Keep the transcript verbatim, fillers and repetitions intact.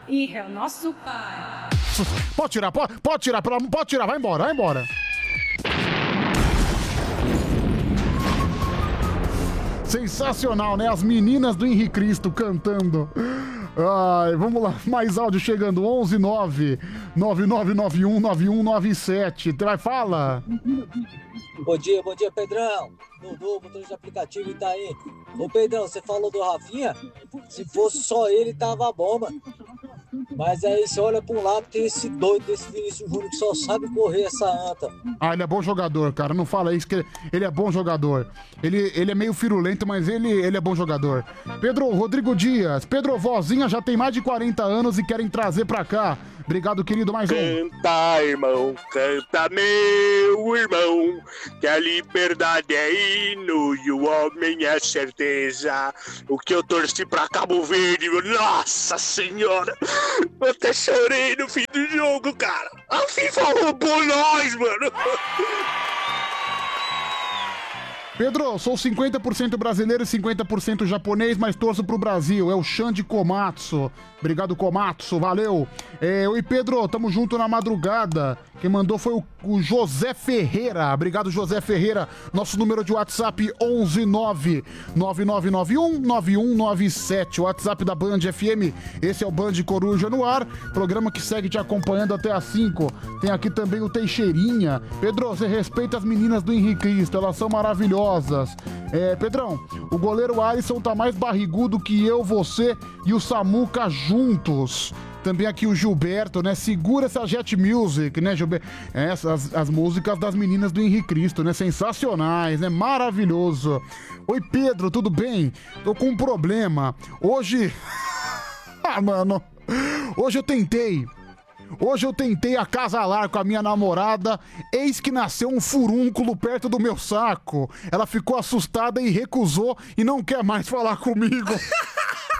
e é o nosso pai. Pode tirar, pode, pode tirar, pelo- pode tirar, vai embora, vai embora. Sensacional, né? As meninas do Henrique Cristo cantando. Ai, vamos lá, mais áudio chegando, onze nove nove nove nove um nove um nove sete. Vai, fala. Bom dia, bom dia, Pedrão. Dudu, motorista de aplicativo Itaí. Ô, Pedrão, você falou do Rafinha? Se fosse só ele, tava bomba. Mas aí você olha pra um lado, tem esse doido desse Vinícius Júnior que só sabe correr essa anta. Ah, ele é bom jogador, cara. Não fala isso, que ele é bom jogador. Ele, ele é meio firulento, mas ele, ele é bom jogador. Pedro Rodrigo Dias. Pedro, vozinha já tem mais de quarenta anos e querem trazer pra cá. Obrigado, querido. Mais um. Canta, irmão, canta, meu irmão, que a liberdade é hino e o homem é certeza. O que eu torci pra Cabo Verde, meu, nossa senhora, eu até chorei no fim do jogo, cara. A FIFA roubou nós, mano. Pedro, sou cinquenta por cento brasileiro e cinquenta por cento japonês, mas torço pro Brasil. É o Xande Komatsu. Obrigado, Komatsu. Valeu. É, oi, Pedro. Tamo junto na madrugada. Quem mandou foi o, o José Ferreira. Obrigado, José Ferreira. Nosso número de WhatsApp onze nove nove nove nove um nove um nove sete. WhatsApp da Band F M. Esse é o Band Coruja no ar. Programa que segue te acompanhando até às cinco. Tem aqui também o Teixeirinha. Pedro, você respeita as meninas do Henrique Cristo. Elas são maravilhosas. É, Pedrão, o goleiro Alisson tá mais barrigudo que eu, você e o Samuca juntos. Também aqui o Gilberto, né? Segura essa Jet Music, né, Gilberto? Essas as músicas das meninas do Henrique Cristo, né? Sensacionais, né? Maravilhoso. Oi, Pedro, tudo bem? Tô com um problema. Hoje... ah, mano. Hoje eu tentei... Hoje eu tentei acasalar com a minha namorada, eis que nasceu um furúnculo perto do meu saco. Ela ficou assustada e recusou e não quer mais falar comigo.